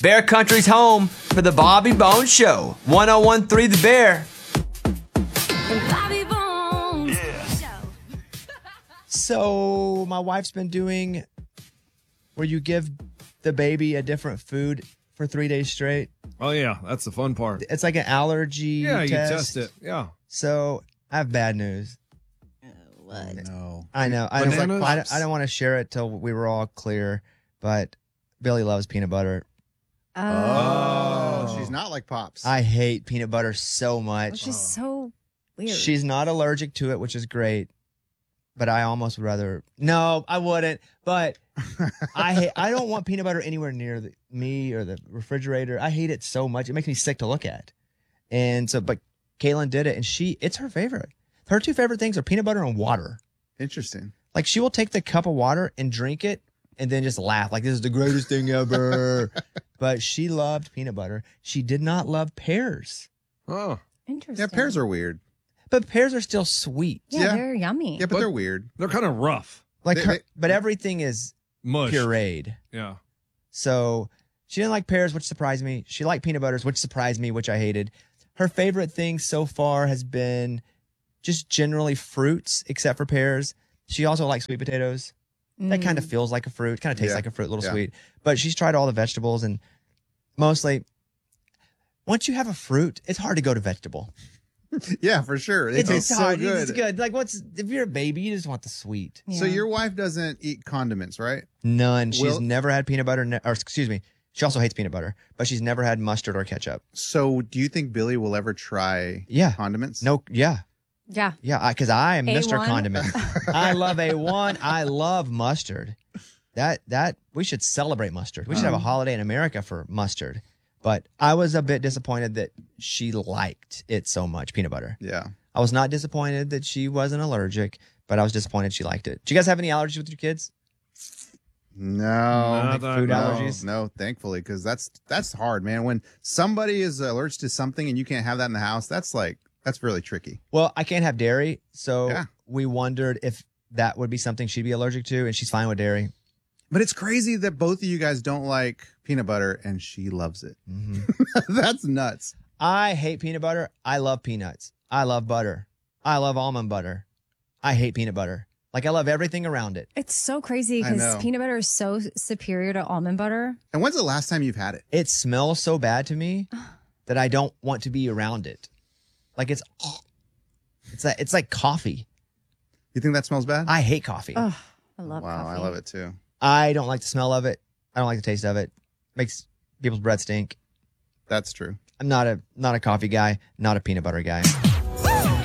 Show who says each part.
Speaker 1: Bear Country's home for the Bobby Bones Show. 1013 The Bear.
Speaker 2: Bobby Bones.
Speaker 3: So my wife's been doing where you give the baby a different food for 3 days straight.
Speaker 4: Oh, yeah. That's the fun part.
Speaker 3: It's like an allergy
Speaker 4: Yeah,
Speaker 3: test.
Speaker 4: you test it. Yeah.
Speaker 3: So I have bad news.
Speaker 5: What?
Speaker 6: No.
Speaker 3: I know. I don't want to share it till we were all clear, but Billy loves peanut butter.
Speaker 6: Oh, she's not like Pops.
Speaker 3: I hate peanut butter so much.
Speaker 5: Which is so weird.
Speaker 3: She's not allergic to it, which is great. But I almost would rather. No, I wouldn't. But I don't want peanut butter anywhere near me or the refrigerator. I hate it so much. It makes me sick to look at. And so, but Kaylin did it, and it's her favorite. Her two favorite things are peanut butter and water.
Speaker 6: Interesting.
Speaker 3: Like she will take the cup of water and drink it and then just laugh like this is the greatest thing ever. But she loved peanut butter. She did not love pears.
Speaker 4: Oh.
Speaker 5: Interesting.
Speaker 6: Yeah, pears are weird.
Speaker 3: But pears are still sweet.
Speaker 5: Yeah,
Speaker 6: Yeah.
Speaker 5: they're yummy.
Speaker 6: Yeah, but they're weird.
Speaker 4: They're kind of rough.
Speaker 3: Like
Speaker 6: They-
Speaker 3: but everything is
Speaker 4: Mush.
Speaker 3: pureed.
Speaker 4: Yeah.
Speaker 3: So she didn't like pears, which surprised me. She liked peanut butters, which surprised me, which I hated. Her favorite thing so far has been just generally fruits, except for pears. She also likes sweet potatoes. That kind of feels like a fruit, kind of tastes
Speaker 6: Yeah.
Speaker 3: like a fruit, a little
Speaker 6: Yeah.
Speaker 3: sweet. But she's tried all the vegetables, and mostly, once you have a fruit, it's hard to go to vegetable.
Speaker 6: Yeah, for sure. It tastes so
Speaker 3: hard.
Speaker 6: good.
Speaker 3: It's good. Like, if you're a baby, you just want the sweet.
Speaker 6: So
Speaker 5: Yeah.
Speaker 6: your wife doesn't eat condiments, right?
Speaker 3: None. She's
Speaker 6: Will-
Speaker 3: never had peanut butter, or excuse me, she also hates peanut butter, but she's never had mustard or ketchup.
Speaker 6: So do you think Billy will ever try
Speaker 3: Yeah.
Speaker 6: condiments?
Speaker 3: No, yeah.
Speaker 5: Yeah.
Speaker 3: Yeah, because I am Mr.
Speaker 5: A1?
Speaker 3: Condiment. I love A1. I love mustard. That we should celebrate mustard. We should have a holiday in America for mustard. But I was a bit disappointed that she liked it so much, peanut butter.
Speaker 6: Yeah.
Speaker 3: I was not disappointed that she wasn't allergic, but I was disappointed she liked it. Do you guys have any allergies with your kids?
Speaker 6: No.
Speaker 4: Not that I
Speaker 3: food
Speaker 4: know.
Speaker 3: allergies?
Speaker 6: No, thankfully, because that's hard, man. When somebody is allergic to something and you can't have that in the house, that's really tricky.
Speaker 3: Well, I can't have dairy, so
Speaker 6: Yeah.
Speaker 3: we wondered if that would be something she'd be allergic to, and she's fine with dairy.
Speaker 6: But it's crazy that both of you guys don't like peanut butter and she loves it. That's nuts.
Speaker 3: I hate peanut butter. I love peanuts. I love butter. I love almond butter. I hate peanut butter. Like, I love everything around it.
Speaker 5: It's so crazy
Speaker 6: I know.
Speaker 5: because peanut butter is so superior to almond butter.
Speaker 6: And when's the last time you've had it?
Speaker 3: It smells so bad to me that I don't want to be around it. Like, it's like coffee.
Speaker 6: You think that smells bad?
Speaker 3: I hate coffee.
Speaker 5: Oh, I love
Speaker 6: wow,
Speaker 5: coffee.
Speaker 6: I love it too.
Speaker 3: I don't like the smell of it. I don't like the taste of it. Makes people's breath stink.
Speaker 6: That's true.
Speaker 3: I'm not a coffee guy, not a peanut butter guy.